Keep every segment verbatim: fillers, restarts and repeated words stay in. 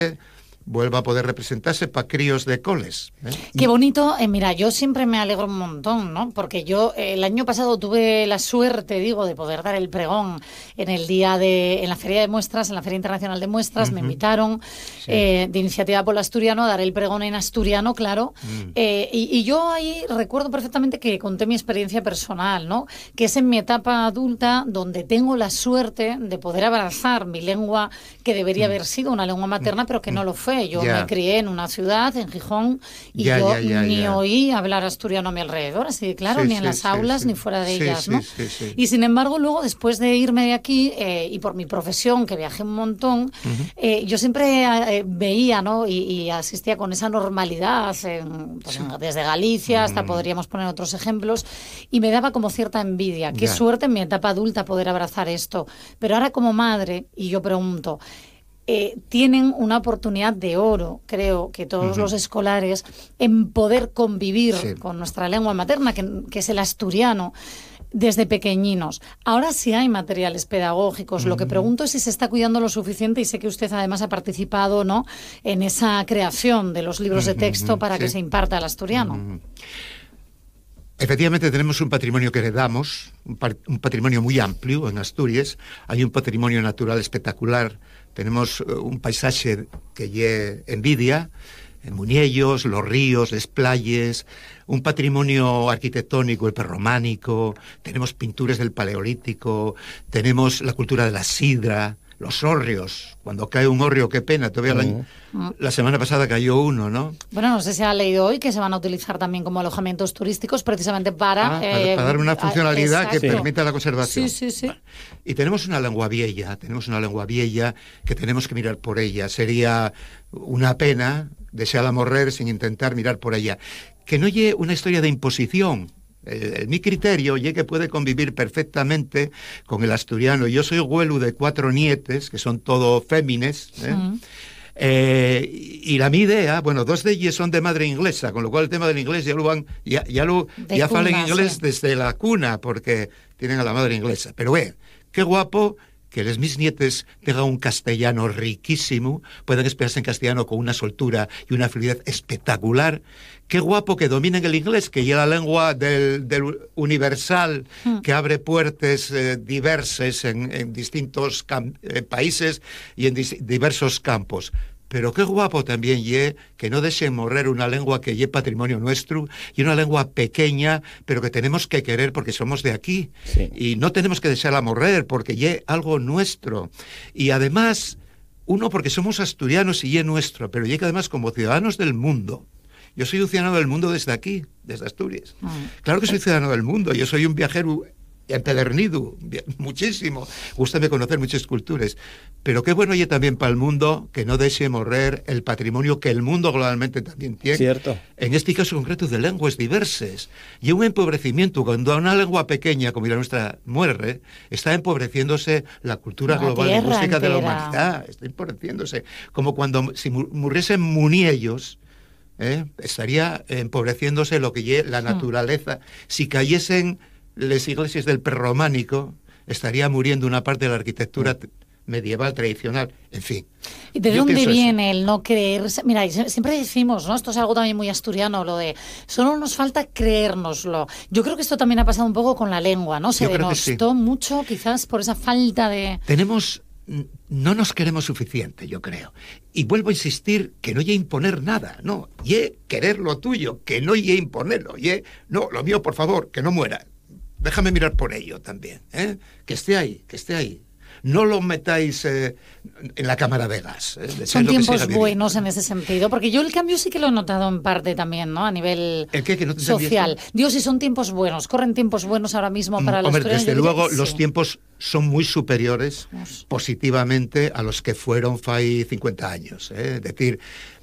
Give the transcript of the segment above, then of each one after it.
vuelva a poder representarse para críos de coles. ¿eh? Qué bonito. Eh, mira, yo siempre me alegro un montón, ¿no? Porque yo eh, el año pasado tuve la suerte, digo, de poder dar el pregón en el día de, en la Feria de Muestras, en la Feria Internacional de Muestras. Uh-huh. Me invitaron sí. eh, de Iniciativa Polo Asturiano a dar el pregón en asturiano, claro. Uh-huh. eh, y, y yo ahí recuerdo perfectamente que conté mi experiencia personal, ¿no? Que es en mi etapa adulta donde tengo la suerte de poder abrazar mi lengua, que debería uh-huh. haber sido una lengua materna, pero que no lo fue. Yo yeah. me crié en una ciudad, en Gijón, y yeah, yo yeah, yeah, ni yeah. oí hablar asturiano a mi alrededor, así de claro, sí, ni en sí, las sí, aulas, sí. ni fuera de sí, ellas, ¿no? Sí, sí, sí. Y sin embargo, luego, después de irme de aquí, eh, y por mi profesión, que viajé un montón, uh-huh. eh, yo siempre eh, veía, ¿no? Y, y asistía con esa normalidad, en, pues, sí. desde Galicia hasta uh-huh. podríamos poner otros ejemplos, y me daba como cierta envidia. Qué yeah. suerte en mi etapa adulta poder abrazar esto. Pero ahora como madre, y yo pregunto, Eh, tienen una oportunidad de oro, creo que todos uh-huh. los escolares, en poder convivir sí. con nuestra lengua materna, que, que es el asturiano, desde pequeñinos. Ahora sí hay materiales pedagógicos. Uh-huh. Lo que pregunto es si se está cuidando lo suficiente, y sé que usted además ha participado, ¿no?, en esa creación de los libros uh-huh. de texto para sí. que se imparta el asturiano. Uh-huh. Efectivamente tenemos un patrimonio que heredamos, un, par- un patrimonio muy amplio en Asturias. Hay un patrimonio natural espectacular. Tenemos uh, un paisaje que lle envidia, en Muñellos, los ríos, les playas, un patrimonio arquitectónico, el prerrománico, tenemos pinturas del Paleolítico, tenemos la cultura de la sidra, los hórreos. Cuando cae un hórreo, qué pena. Todavía uh-huh. la, la semana pasada cayó uno, ¿no? Bueno, no sé si ha leído hoy que se van a utilizar también como alojamientos turísticos precisamente para... Ah, eh, para, para dar una funcionalidad exacto. que permita la conservación. Sí, sí, sí. Bueno, y tenemos una lengua vieja, tenemos una lengua vieja que tenemos que mirar por ella. Sería una pena desearla morrer sin intentar mirar por ella. Que no lleve una historia de imposición. El, el, mi criterio es que puede convivir perfectamente con el asturiano. Yo soy huelu de cuatro nietes, que son todo fémines, ¿eh? Uh-huh. Eh, y la mi idea, bueno, dos de ellas son de madre inglesa, con lo cual el tema del inglés ya lo van, ya, ya lo, de ya hablan inglés sí. desde la cuna, porque tienen a la madre inglesa. Pero ve, qué guapo que les mis nietes tengan un castellano riquísimo, pueden expresarse en castellano con una soltura y una fluidez espectacular. Qué guapo que dominen el inglés, que ya la lengua del, del universal, mm. que abre puertas eh, diversas en, en distintos cam- eh, países y en dis- diversos campos. Pero qué guapo también ye que no dejen morrer una lengua que ye patrimonio nuestro, y una lengua pequeña, pero que tenemos que querer porque somos de aquí. Sí. Y no tenemos que dejarla morrer porque ye algo nuestro. Y además, uno, porque somos asturianos y ye nuestro, pero ye que además como ciudadanos del mundo. Yo soy un ciudadano del mundo desde aquí, desde Asturias. Mm. Claro que soy ciudadano del mundo, yo soy un viajero empedernido, muchísimo. Gústame conocer muchas culturas. Pero qué bueno oye también para el mundo que no deje morrer el patrimonio que el mundo globalmente también tiene. Cierto. En este caso concreto de lenguas diversas. Y un empobrecimiento, cuando una lengua pequeña como la nuestra muere, está empobreciéndose la cultura la global lingüística de la humanidad. Está empobreciéndose. Como cuando si muriesen Muñellos, ¿eh? estaría empobreciéndose lo que es la naturaleza. Mm. Si cayesen las iglesias del prerrománico, estaría muriendo una parte de la arquitectura t- medieval tradicional, en fin. ¿Y de dónde viene eso. El no creerse? Mira, siempre decimos, ¿no? Esto es algo también muy asturiano, lo de solo nos falta creérnoslo. Yo creo que esto también ha pasado un poco con la lengua, ¿no? Se denostó sí. mucho, quizás por esa falta de... Tenemos... No nos queremos suficiente, yo creo. Y vuelvo a insistir que no hay imponer nada, no. Y querer lo tuyo, que no hay imponerlo. Y no, lo mío, por favor, que no muera. Déjame mirar por ello también, ¿eh? Que esté ahí, que esté ahí. No lo metáis eh, en la cámara de gas. ¿eh? Son tiempos buenos en ese sentido, porque yo el cambio sí que lo he notado en parte también, ¿no? A nivel ¿El qué? ¿Que no te social. Dios, si son tiempos buenos, corren tiempos buenos ahora mismo para los Hombre, desde luego los sí. tiempos son muy superiores Vamos. positivamente a los que fueron hace cincuenta años. ¿eh? Es decir,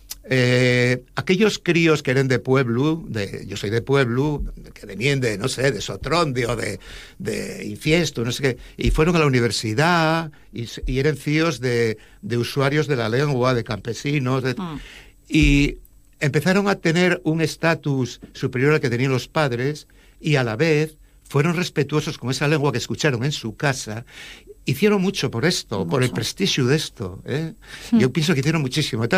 Eh, aquellos críos que eran de pueblo, de, yo soy de pueblo, que venían de, no sé, de Sotrondio, de, de Infiesto, no sé qué, y fueron a la universidad y, y eran fíos de, de usuarios de la lengua, de campesinos, de, mm. y empezaron a tener un estatus superior al que tenían los padres y a la vez fueron respetuosos con esa lengua que escucharon en su casa hicieron mucho por esto, mucho. por el prestigio de esto. ¿eh? Mm. Yo pienso que hicieron muchísimo.